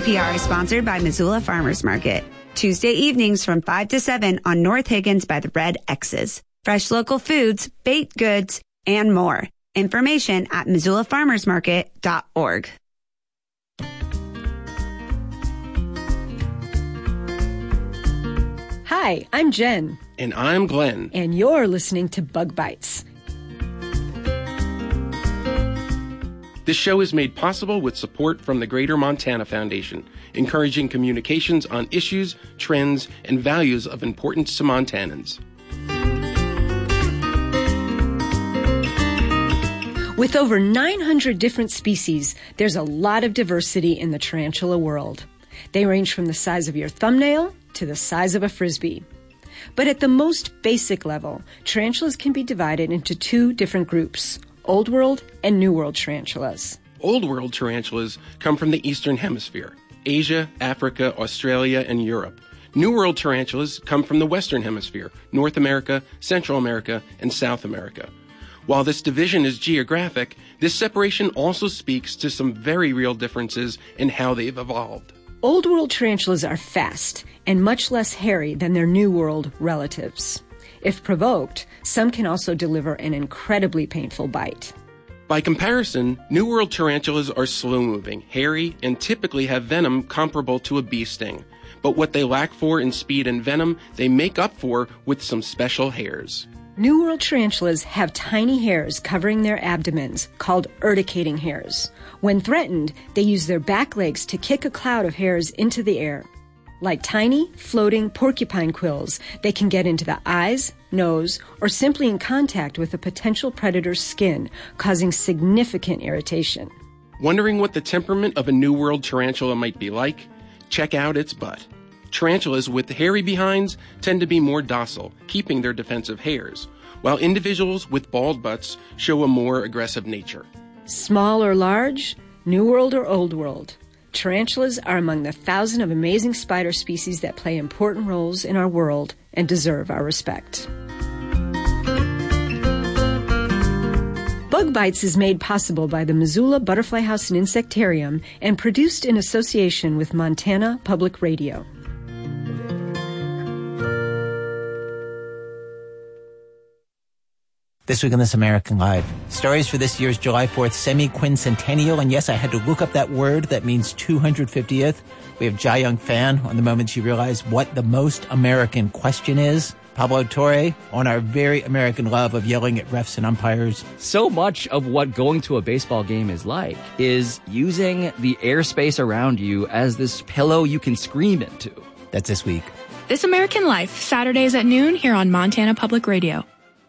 NPR is sponsored by Missoula Farmers Market. Tuesday evenings from 5 to 7 on North Higgins by the Red X's. Fresh local foods, baked goods, and more. Information at MissoulaFarmersMarket.org. Hi, I'm Jen. And I'm Glenn. And you're listening to Bug Bites. This show is made possible with support from the Greater Montana Foundation, encouraging communications on issues, trends, and values of importance to Montanans. With over 900 different species, there's a lot of diversity in the tarantula world. They range from the size of your thumbnail to the size of a frisbee. But at the most basic level, tarantulas can be divided into two different groups, Old World and New World tarantulas. Old World tarantulas come from the Eastern Hemisphere, Asia, Africa, Australia, and Europe. New World tarantulas come from the Western Hemisphere, North America, Central America, and South America. While this division is geographic, this separation also speaks to some very real differences in how they've evolved. Old World tarantulas are fast and much less hairy than their New World relatives. If provoked, some can also deliver an incredibly painful bite. By comparison, New World tarantulas are slow-moving, hairy, and typically have venom comparable to a bee sting. But what they lack for in speed and venom, they make up for with some special hairs. New World tarantulas have tiny hairs covering their abdomens called urticating hairs. When threatened, they use their back legs to kick a cloud of hairs into the air. Like tiny, floating porcupine quills, they can get into the eyes, nose, or simply in contact with a potential predator's skin, causing significant irritation. Wondering what the temperament of a New World tarantula might be like? Check out its butt. Tarantulas with hairy behinds tend to be more docile, keeping their defensive hairs, while individuals with bald butts show a more aggressive nature. Small or large, New World or Old World, tarantulas are among the 1,000 of amazing spider species that play important roles in our world and deserve our respect. Bug Bites is made possible by the Missoula Butterfly House and Insectarium and produced in association with Montana Public Radio. This week on This American Life, stories for this year's July 4th semi-quincentennial. And yes, I had to look up that word that means 250th. We have Jai Young Fan on the moment she realized what the most American question is. Pablo Torre on our very American love of yelling at refs and umpires. So much of what going to a baseball game is like is using the airspace around you as this pillow you can scream into. That's this week. This American Life, Saturdays at noon here on Montana Public Radio.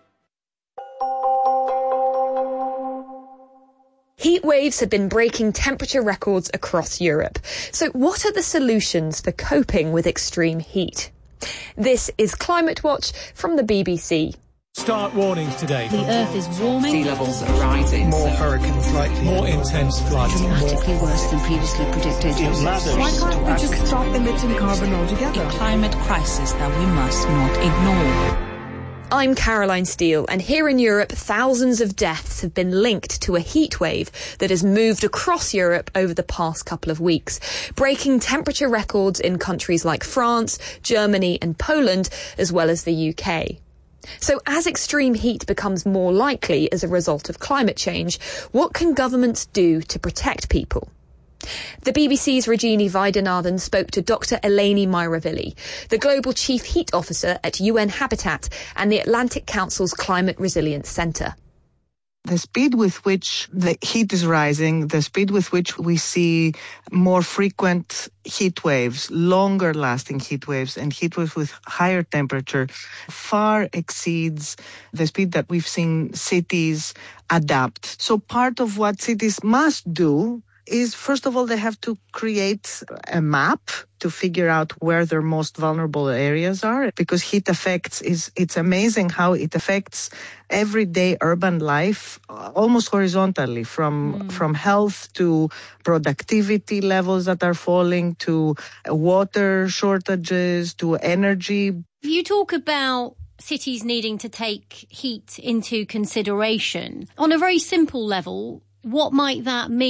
Heat waves have been breaking temperature records across Europe. So what are the solutions for coping with extreme heat? This is Climate Watch from the BBC. Start warnings today. The Earth is warming. Sea levels are rising. More hurricanes likely. More intense floods. Dramatically worse than previously predicted. Why can't we just stop emitting carbon altogether? A climate crisis that we must not ignore. I'm Caroline Steele, and here in Europe, thousands of deaths have been linked to a heat wave that has moved across Europe over the past couple of weeks, breaking temperature records in countries like France, Germany and Poland, as well as the UK. So as extreme heat becomes more likely as a result of climate change, what can governments do to protect people? The BBC's Rajini Vaidyanathan spoke to Dr. Eleni Myravilli, the Global Chief Heat Officer at UN Habitat and the Atlantic Council's Climate Resilience Centre. The speed with which the heat is rising, the speed with which we see more frequent heat waves, longer lasting heat waves, and heat waves with higher temperature far exceeds the speed that we've seen cities adapt. So part of what cities must do is, first of all, they have to create a map to figure out where their most vulnerable areas are, because heat affects, it's amazing how it affects everyday urban life almost horizontally, from health to productivity levels that are falling, to water shortages, to energy. You talk about cities needing to take heat into consideration. On a very simple level, what might that mean?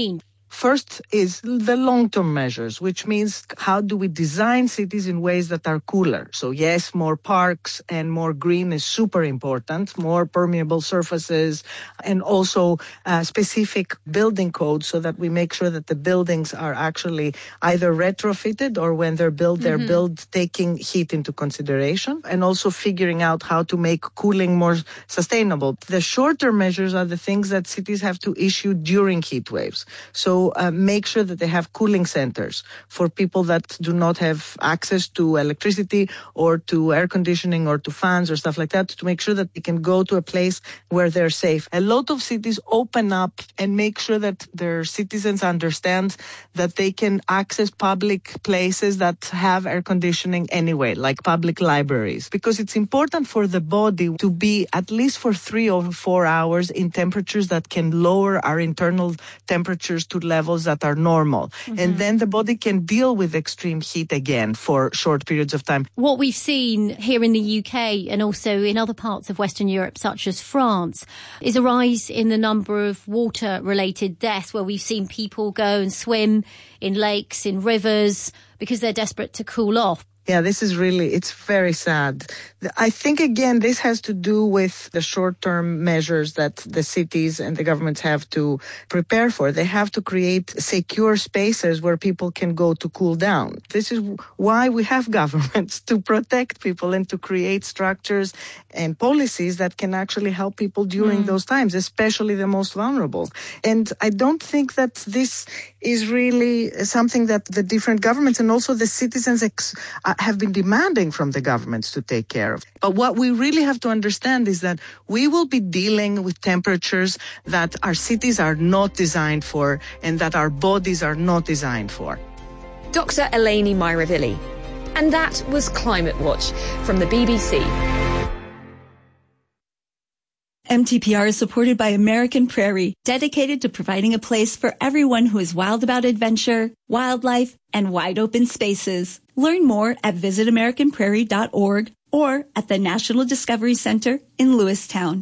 First is the long-term measures, which means how do we design cities in ways that are cooler? So yes, more parks and more green is super important, more permeable surfaces, and also specific building codes so that we make sure that the buildings are actually either retrofitted or when they're built, they're built taking heat into consideration, and also figuring out how to make cooling more sustainable. The shorter measures are the things that cities have to issue during heat waves. So make sure that they have cooling centers for people that do not have access to electricity or to air conditioning or to fans or stuff like that, to make sure that they can go to a place where they're safe. A lot of cities open up and make sure that their citizens understand that they can access public places that have air conditioning anyway, like public libraries, because it's important for the body to be at least for 3 or 4 hours in temperatures that can lower our internal temperatures to levels that are normal. And then the body can deal with extreme heat again for short periods of time. What we've seen here in the UK and also in other parts of Western Europe, such as France, is a rise in the number of water-related deaths, where we've seen people go and swim in lakes, in rivers, because they're desperate to cool off. Yeah, this is really, it's very sad. I think, again, this has to do with the short-term measures that the cities and the governments have to prepare for. They have to create secure spaces where people can go to cool down. This is why we have governments, to protect people and to create structures and policies that can actually help people during those times, especially the most vulnerable. And I don't think that this is really something that the different governments and also the citizens have been demanding from the governments to take care of. But what we really have to understand is that we will be dealing with temperatures that our cities are not designed for and that our bodies are not designed for. Dr. Eleni Myrovili. And that was Climate Watch from the BBC. MTPR is supported by American Prairie, dedicated to providing a place for everyone who is wild about adventure, wildlife, and wide open spaces. Learn more at visitamericanprairie.org or at the National Discovery Center in Lewistown.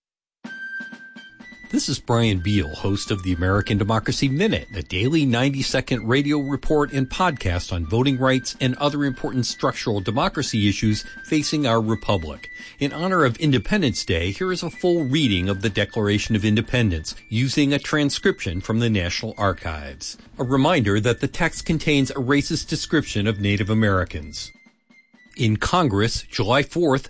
This is Brian Beal, host of the American Democracy Minute, a daily 90-second radio report and podcast on voting rights and other important structural democracy issues facing our republic. In honor of Independence Day, here is a full reading of the Declaration of Independence using a transcription from the National Archives. A reminder that the text contains a racist description of Native Americans. In Congress, July 4th,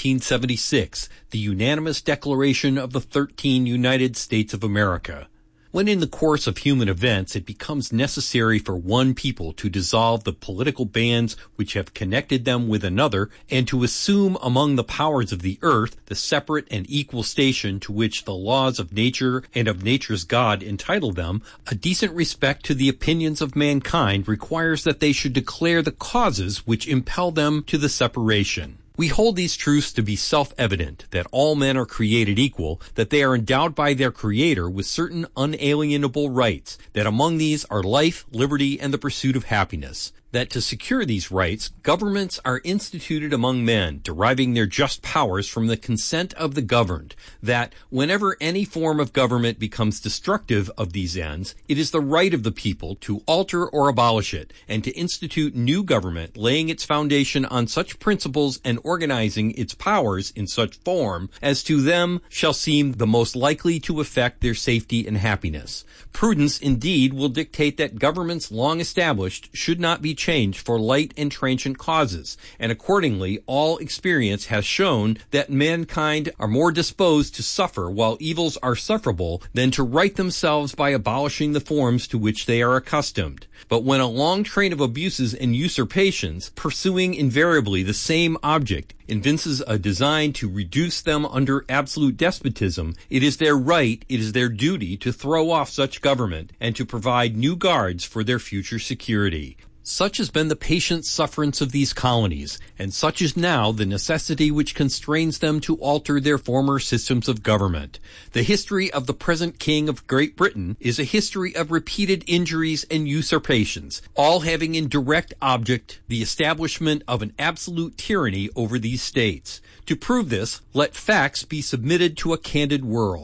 1776, the unanimous declaration of the 13 United States of America. When in the course of human events it becomes necessary for one people to dissolve the political bands which have connected them with another and to assume among the powers of the earth the separate and equal station to which the laws of nature and of nature's God entitle them, a decent respect to the opinions of mankind requires that they should declare the causes which impel them to the separation. We hold these truths to be self-evident, that all men are created equal, that they are endowed by their Creator with certain unalienable rights, that among these are life, liberty, and the pursuit of happiness. That to secure these rights, governments are instituted among men, deriving their just powers from the consent of the governed. That whenever any form of government becomes destructive of these ends, it is the right of the people to alter or abolish it, and to institute new government, laying its foundation on such principles and organizing its powers in such form as to them shall seem the most likely to effect their safety and happiness. Prudence, indeed, will dictate that governments long established should not be changed for light and transient causes, and accordingly all experience has shown that mankind are more disposed to suffer while evils are sufferable than to right themselves by abolishing the forms to which they are accustomed. But when a long train of abuses and usurpations, pursuing invariably the same object, evinces a design to reduce them under absolute despotism, it is their right, it is their duty to throw off such government and to provide new guards for their future security. Such has been the patient sufferance of these colonies, and such is now the necessity which constrains them to alter their former systems of government. The history of the present King of Great Britain is a history of repeated injuries and usurpations, all having in direct object the establishment of an absolute tyranny over these states. To prove this, let facts be submitted to a candid world.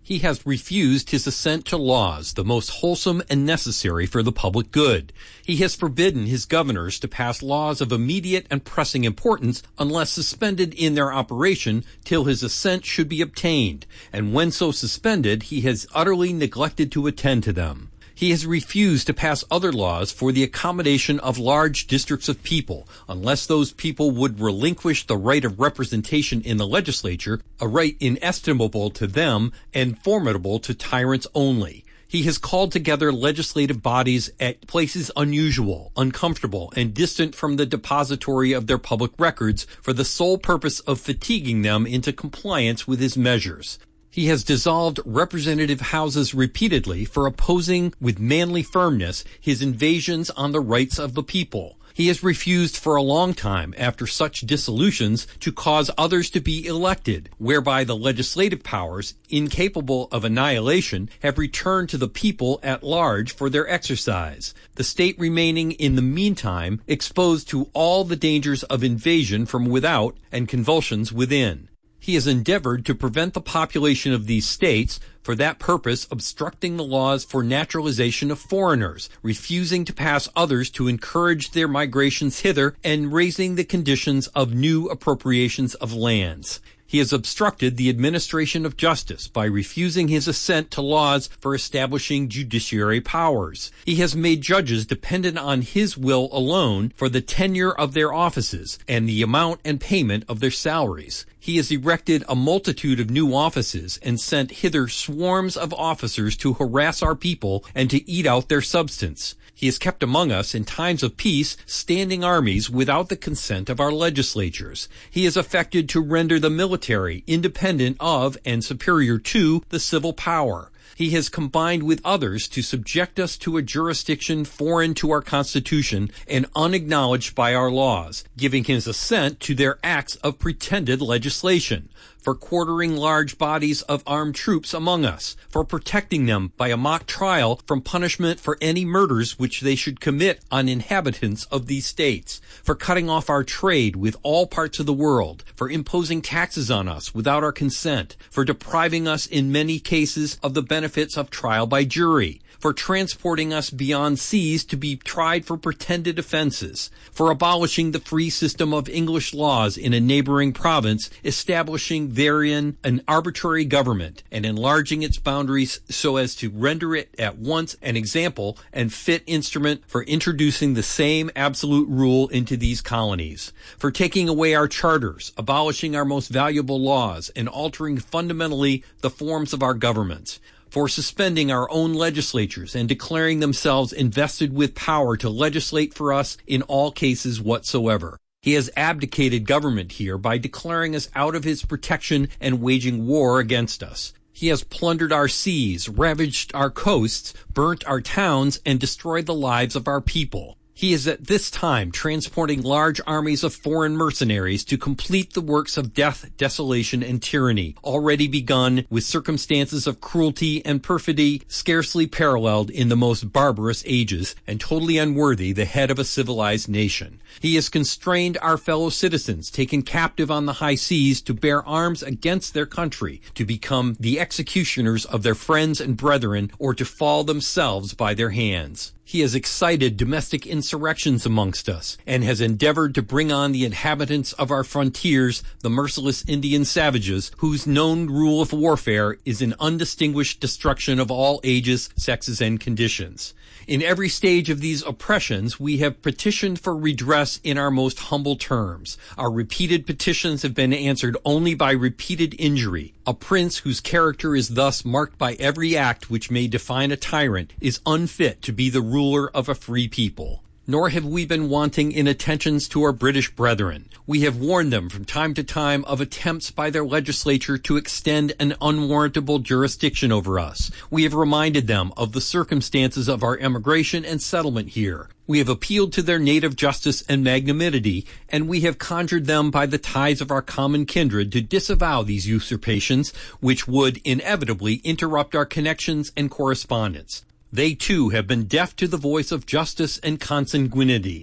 He has refused his assent to laws, the most wholesome and necessary for the public good. He has forbidden his governors to pass laws of immediate and pressing importance unless suspended in their operation till his assent should be obtained, and when so suspended, he has utterly neglected to attend to them. He has refused to pass other laws for the accommodation of large districts of people, unless those people would relinquish the right of representation in the legislature, a right inestimable to them and formidable to tyrants only. He has called together legislative bodies at places unusual, uncomfortable, and distant from the depository of their public records for the sole purpose of fatiguing them into compliance with his measures. He has dissolved representative houses repeatedly for opposing with manly firmness his invasions on the rights of the people. He has refused for a long time, after such dissolutions, to cause others to be elected, whereby the legislative powers, incapable of annihilation, have returned to the people at large for their exercise, the state remaining in the meantime exposed to all the dangers of invasion from without and convulsions within. He has endeavored to prevent the population of these states, for that purpose obstructing the laws for naturalization of foreigners, refusing to pass others to encourage their migrations hither, and raising the conditions of new appropriations of lands. He has obstructed the administration of justice by refusing his assent to laws for establishing judiciary powers. He has made judges dependent on his will alone for the tenure of their offices and the amount and payment of their salaries. He has erected a multitude of new offices and sent hither swarms of officers to harass our people and to eat out their substance. He has kept among us in times of peace standing armies without the consent of our legislatures. He has affected to render the military independent of and superior to the civil power. He has combined with others to subject us to a jurisdiction foreign to our Constitution and unacknowledged by our laws, giving his assent to their acts of pretended legislation, for quartering large bodies of armed troops among us, for protecting them by a mock trial from punishment for any murders which they should commit on inhabitants of these states, for cutting off our trade with all parts of the world, for imposing taxes on us without our consent, for depriving us in many cases of the benefits of trial by jury, for transporting us beyond seas to be tried for pretended offenses, for abolishing the free system of English laws in a neighboring province, establishing therein an arbitrary government, and enlarging its boundaries so as to render it at once an example and fit instrument for introducing the same absolute rule into these colonies, for taking away our charters, abolishing our most valuable laws, and altering fundamentally the forms of our governments, for suspending our own legislatures and declaring themselves invested with power to legislate for us in all cases whatsoever. He has abdicated government here by declaring us out of his protection and waging war against us. He has plundered our seas, ravaged our coasts, burnt our towns, and destroyed the lives of our people. He is at this time transporting large armies of foreign mercenaries to complete the works of death, desolation, and tyranny, already begun with circumstances of cruelty and perfidy scarcely paralleled in the most barbarous ages, and totally unworthy the head of a civilized nation. He has constrained our fellow citizens, taken captive on the high seas, to bear arms against their country, to become the executioners of their friends and brethren, or to fall themselves by their hands. He has excited domestic insurrections amongst us, and has endeavored to bring on the inhabitants of our frontiers the merciless Indian savages, whose known rule of warfare is an undistinguished destruction of all ages, sexes, and conditions. In every stage of these oppressions, we have petitioned for redress in our most humble terms. Our repeated petitions have been answered only by repeated injury. A prince whose character is thus marked by every act which may define a tyrant is unfit to be the ruler of a free people. Nor have we been wanting in attentions to our British brethren. We have warned them from time to time of attempts by their legislature to extend an unwarrantable jurisdiction over us. We have reminded them of the circumstances of our emigration and settlement here. We have appealed to their native justice and magnanimity, and we have conjured them by the ties of our common kindred to disavow these usurpations, which would inevitably interrupt our connections and correspondence. They, too, have been deaf to the voice of justice and consanguinity.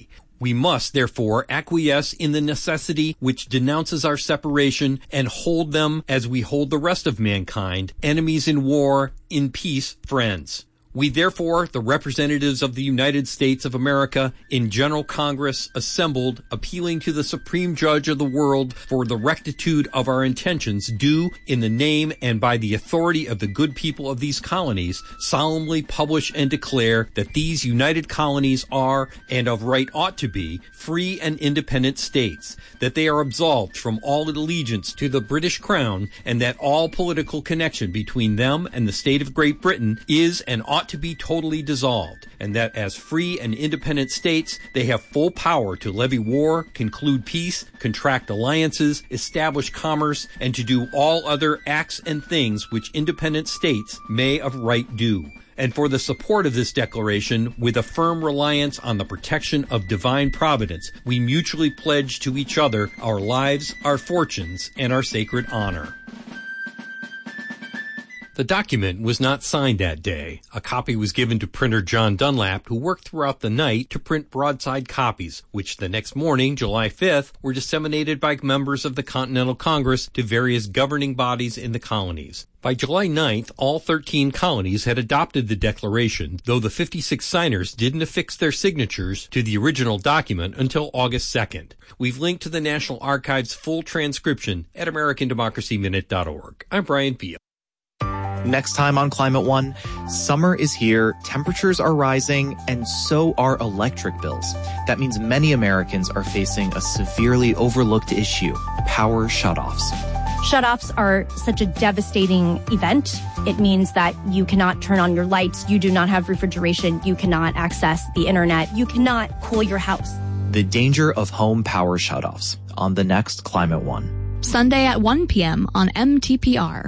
We must, therefore, acquiesce in the necessity which denounces our separation and hold them as we hold the rest of mankind, enemies in war, in peace, friends. We therefore, the representatives of the United States of America, in General Congress assembled, appealing to the Supreme Judge of the world for the rectitude of our intentions, do, in the name and by the authority of the good people of these colonies, solemnly publish and declare that these united colonies are, and of right ought to be, free and independent states, that they are absolved from all allegiance to the British Crown, and that all political connection between them and the state of Great Britain is and ought to be totally dissolved, and that as free and independent states, they have full power to levy war, conclude peace, contract alliances, establish commerce, and to do all other acts and things which independent states may of right do. And for the support of this declaration, with a firm reliance on the protection of divine providence, we mutually pledge to each other our lives, our fortunes, and our sacred honor. The document was not signed that day. A copy was given to printer John Dunlap, who worked throughout the night to print broadside copies, which the next morning, July 5th, were disseminated by members of the Continental Congress to various governing bodies in the colonies. By July 9th, all 13 colonies had adopted the declaration, though the 56 signers didn't affix their signatures to the original document until August 2nd. We've linked to the National Archives' full transcription at AmericanDemocracyMinute.org. I'm Brian Pia. Next time on Climate One, summer is here, temperatures are rising, and so are electric bills. That means many Americans are facing a severely overlooked issue, power shutoffs. Shutoffs are such a devastating event. It means that you cannot turn on your lights, you do not have refrigeration, you cannot access the internet, you cannot cool your house. The danger of home power shutoffs on the next Climate One. Sunday at 1 p.m. on MTPR.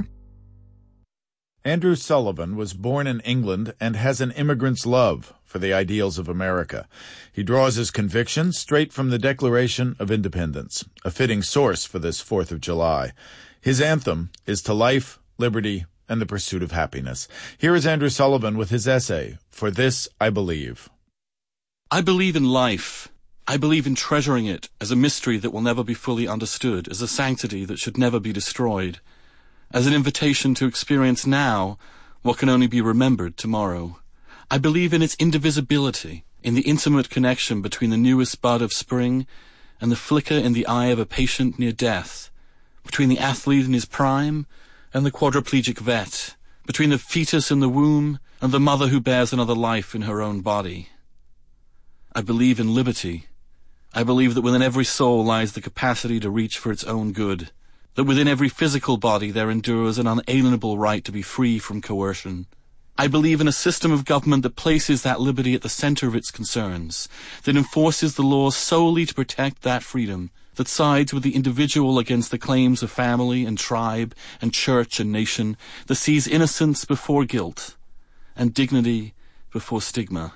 Andrew Sullivan was born in England and has an immigrant's love for the ideals of America. He draws his convictions straight from the Declaration of Independence, a fitting source for this 4th of July. His anthem is to life, liberty, and the pursuit of happiness. Here is Andrew Sullivan with his essay, For This I Believe. I believe in life. I believe in treasuring it as a mystery that will never be fully understood, as a sanctity that should never be destroyed, as an invitation to experience now what can only be remembered tomorrow. I believe in its indivisibility, in the intimate connection between the newest bud of spring and the flicker in the eye of a patient near death, between the athlete in his prime and the quadriplegic vet, between the fetus in the womb and the mother who bears another life in her own body. I believe in liberty. I believe that within every soul lies the capacity to reach for its own good, that within every physical body there endures an unalienable right to be free from coercion. I believe in a system of government that places that liberty at the center of its concerns, that enforces the laws solely to protect that freedom, that sides with the individual against the claims of family and tribe and church and nation, that sees innocence before guilt and dignity before stigma.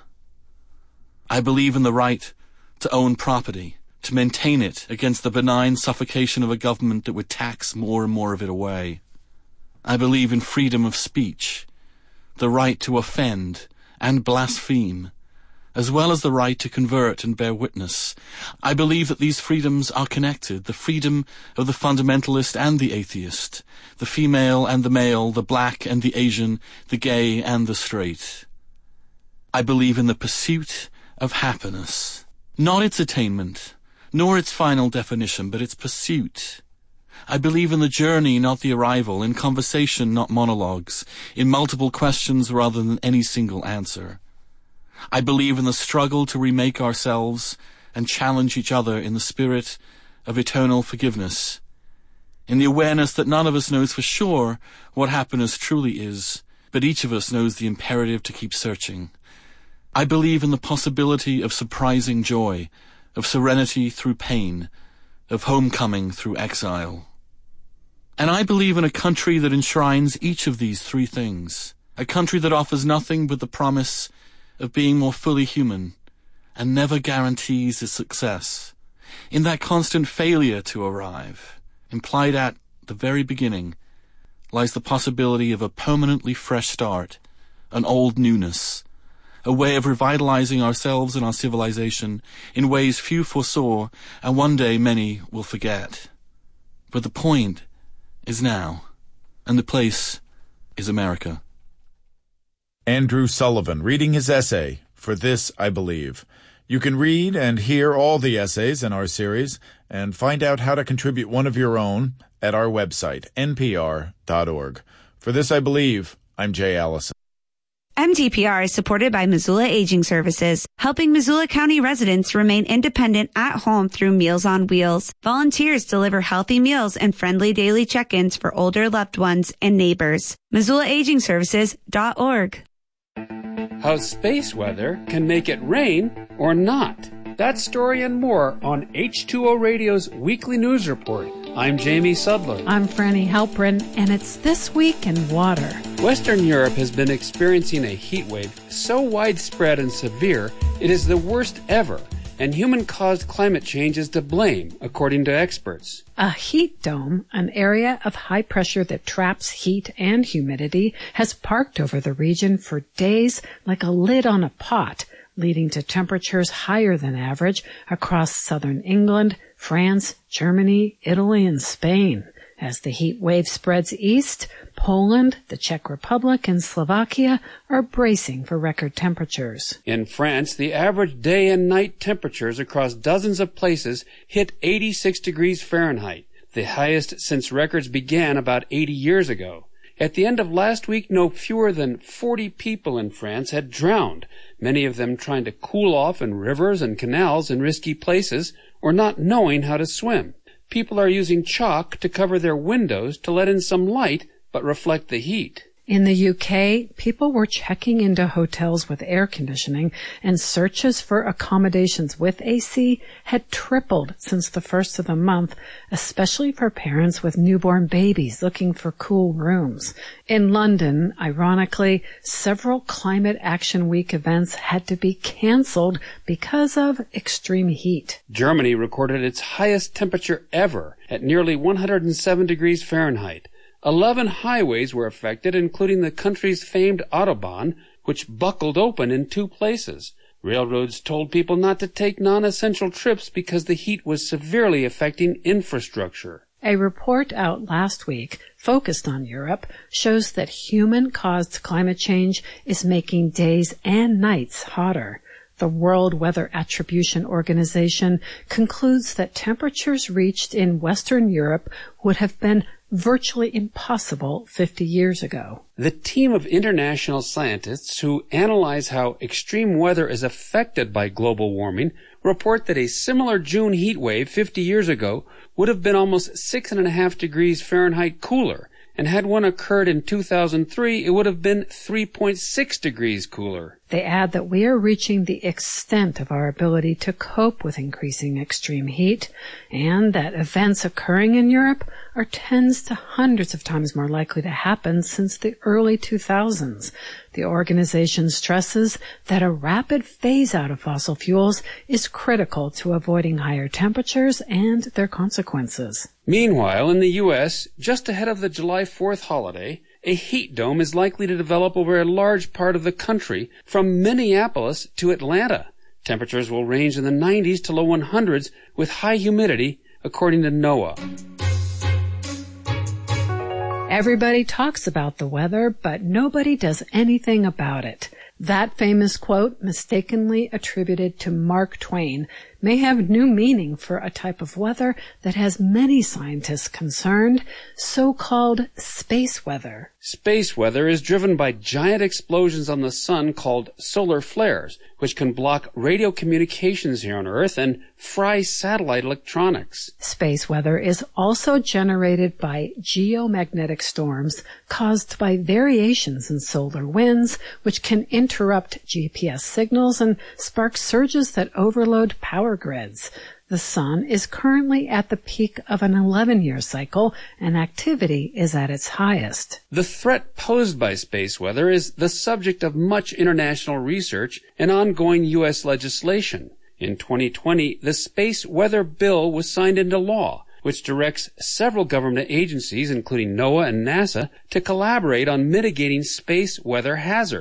I believe in the right to own property, to maintain it against the benign suffocation of a government that would tax more and more of it away. I believe in freedom of speech, the right to offend and blaspheme, as well as the right to convert and bear witness. I believe that these freedoms are connected, the freedom of the fundamentalist and the atheist, the female and the male, the black and the Asian, the gay and the straight. I believe in the pursuit of happiness, not its attainment, nor its final definition, but its pursuit. I believe in the journey, not the arrival, in conversation, not monologues, in multiple questions rather than any single answer. I believe in the struggle to remake ourselves and challenge each other in the spirit of eternal forgiveness, in the awareness that none of us knows for sure what happiness truly is, but each of us knows the imperative to keep searching. I believe in the possibility of surprising joy, of serenity through pain, of homecoming through exile. And I believe in a country that enshrines each of these three things, a country that offers nothing but the promise of being more fully human, and never guarantees its success. In that constant failure to arrive, implied at the very beginning, lies the possibility of a permanently fresh start, an old newness, a way of revitalizing ourselves and our civilization in ways few foresaw and one day many will forget. But the point is now, and the place is America. Andrew Sullivan reading his essay, For This I Believe. You can read and hear all the essays in our series and find out how to contribute one of your own at our website, npr.org. For This I Believe, I'm Jay Allison. MTPR is supported by Missoula Aging Services, helping Missoula County residents remain independent at home through Meals on Wheels. Volunteers deliver healthy meals and friendly daily check-ins for older loved ones and neighbors. MissoulaAgingServices.org. How space weather can make it rain or not. That story and more on H2O Radio's weekly news report. I'm Jamie Sudler. I'm Franny Halprin, and it's This Week in Water. Western Europe has been experiencing a heat wave so widespread and severe, it is the worst ever, and human-caused climate change is to blame, according to experts. A heat dome, an area of high pressure that traps heat and humidity, has parked over the region for days like a lid on a pot, leading to temperatures higher than average across southern England, France, Germany, Italy, and Spain. As the heat wave spreads east, Poland, the Czech Republic, and Slovakia are bracing for record temperatures. In France, the average day and night temperatures across dozens of places hit 86 degrees Fahrenheit, the highest since records began about 80 years ago. At the end of last week, no fewer than 40 people in France had drowned, many of them trying to cool off in rivers and canals in risky places, or not knowing how to swim. People are using chalk to cover their windows to let in some light, but reflect the heat. In the UK, people were checking into hotels with air conditioning, and searches for accommodations with AC had tripled since the first of the month, especially for parents with newborn babies looking for cool rooms. In London, ironically, several Climate Action Week events had to be canceled because of extreme heat. Germany recorded its highest temperature ever at nearly 107 degrees Fahrenheit. 11 highways were affected, including the country's famed Autobahn, which buckled open in 2 places. Railroads told people not to take non-essential trips because the heat was severely affecting infrastructure. A report out last week, focused on Europe, shows that human-caused climate change is making days and nights hotter. The World Weather Attribution Organization concludes that temperatures reached in Western Europe would have been virtually impossible 50 years ago. The team of international scientists who analyze how extreme weather is affected by global warming report that a similar June heat wave 50 years ago would have been almost 6.5 degrees Fahrenheit cooler, and had one occurred in 2003, it would have been 3.6 degrees cooler. They add that we are reaching the extent of our ability to cope with increasing extreme heat, and that events occurring in Europe are tens to hundreds of times more likely to happen since the early 2000s. The organization stresses that a rapid phase-out of fossil fuels is critical to avoiding higher temperatures and their consequences. Meanwhile, in the U.S., just ahead of the July 4th holiday, a heat dome is likely to develop over a large part of the country, from Minneapolis to Atlanta. Temperatures will range in the 90s to low 100s with high humidity, according to NOAA. Everybody talks about the weather, but nobody does anything about it. That famous quote, mistakenly attributed to Mark Twain, may have new meaning for a type of weather that has many scientists concerned, so-called space weather. Space weather is driven by giant explosions on the sun called solar flares, which can block radio communications here on Earth and fry satellite electronics. Space weather is also generated by geomagnetic storms caused by variations in solar winds, which can interrupt GPS signals and spark surges that overload power grids. The sun is currently at the peak of an 11-year cycle, and activity is at its highest. The threat posed by space weather is the subject of much international research and ongoing U.S. legislation. In 2020, the Space Weather Bill was signed into law, which directs several government agencies, including NOAA and NASA, to collaborate on mitigating space weather hazards.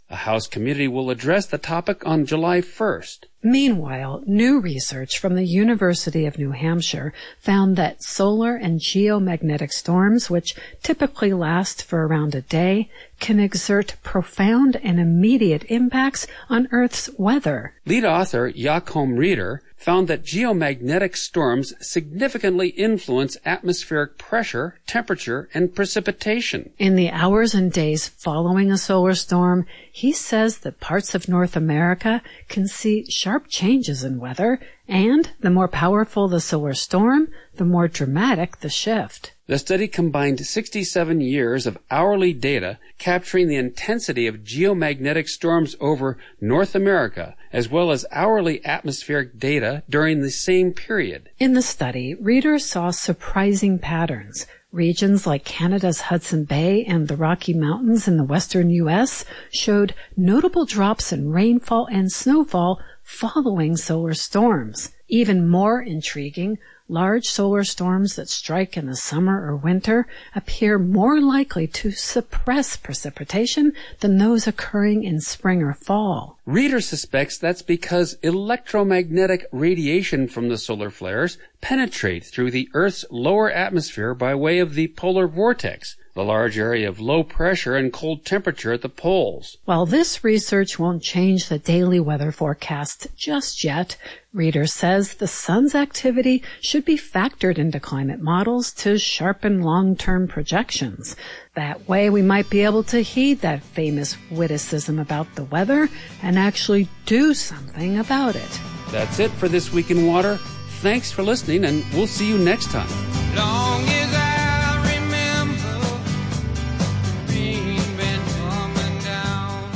A House committee will address the topic on July 1st. Meanwhile, new research from the University of New Hampshire found that solar and geomagnetic storms, which typically last for around a day, can exert profound and immediate impacts on Earth's weather. Lead author Joachim Rieder found that geomagnetic storms significantly influence atmospheric pressure, temperature, and precipitation. In the hours and days following a solar storm, he says that parts of North America can see sharp changes in weather, and the more powerful the solar storm, the more dramatic the shift. The study combined 67 years of hourly data capturing the intensity of geomagnetic storms over North America, as well as hourly atmospheric data during the same period. In the study, readers saw surprising patterns. Regions like Canada's Hudson Bay and the Rocky Mountains in the western U.S. showed notable drops in rainfall and snowfall following solar storms. Even more intriguing, large solar storms that strike in the summer or winter appear more likely to suppress precipitation than those occurring in spring or fall. Reeder suspects that's because electromagnetic radiation from the solar flares penetrate through the Earth's lower atmosphere by way of the polar vortex, the large area of low pressure and cold temperature at the poles. While this research won't change the daily weather forecast just yet, Reeder says the sun's activity should be factored into climate models to sharpen long-term projections. That way we might be able to heed that famous witticism about the weather and actually do something about it. That's it for This Week in Water. Thanks for listening, and we'll see you next time. Long as I remember, rain been coming down.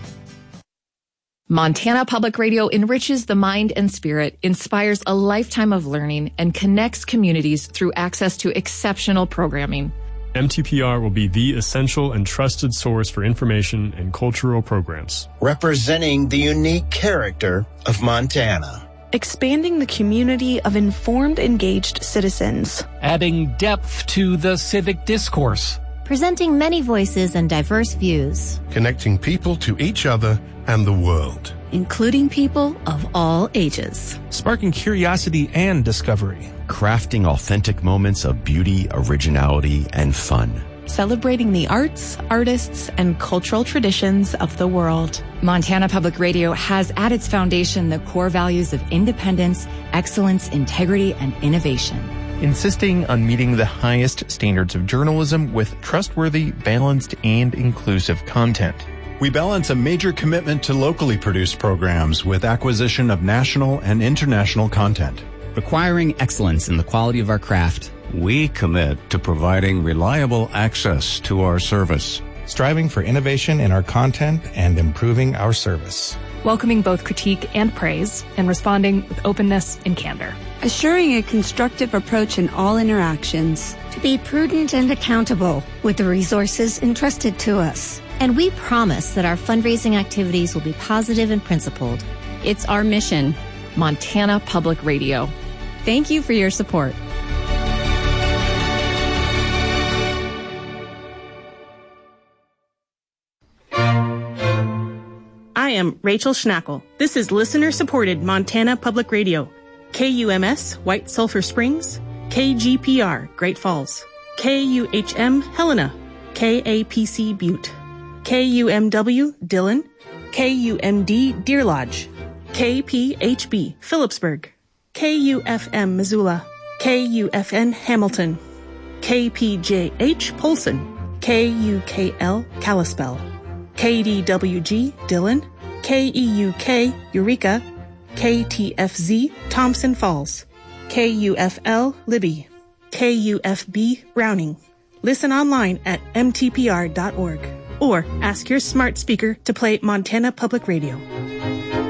Montana Public Radio enriches the mind and spirit, inspires a lifetime of learning, and connects communities through access to exceptional programming. MTPR will be the essential and trusted source for information and cultural programs, representing the unique character of Montana. Expanding the community of informed, engaged citizens. Adding depth to the civic discourse. Presenting many voices and diverse views. Connecting people to each other and the world. Including people of all ages. Sparking curiosity and discovery. Crafting authentic moments of beauty, originality, and fun. Celebrating the arts, artists, and cultural traditions of the world. Montana Public Radio has at its foundation the core values of independence, excellence, integrity, and innovation. Insisting on meeting the highest standards of journalism with trustworthy, balanced, and inclusive content. We balance a major commitment to locally produced programs with acquisition of national and international content. Requiring excellence in the quality of our craft. We commit to providing reliable access to our service. Striving for innovation in our content and improving our service. Welcoming both critique and praise and responding with openness and candor. Assuring a constructive approach in all interactions. To be prudent and accountable with the resources entrusted to us. And we promise that our fundraising activities will be positive and principled. It's our mission. Montana Public Radio. Thank you for your support. I am Rachel Schnackle. This is listener-supported Montana Public Radio. KUMS, White Sulphur Springs. KGPR, Great Falls. KUHM, Helena. KAPC, Butte. KUMW, Dillon. KUMD, Deer Lodge. KPHB, Phillipsburg. KUFM, Missoula. KUFN, Hamilton. KPJH, Polson. KUKL, Kalispell. KDWG, Dillon. KEUK, Eureka. KTFZ, Thompson Falls. KUFL, Libby. KUFB, Browning. Listen online at mtpr.org or ask your smart speaker to play Montana Public Radio.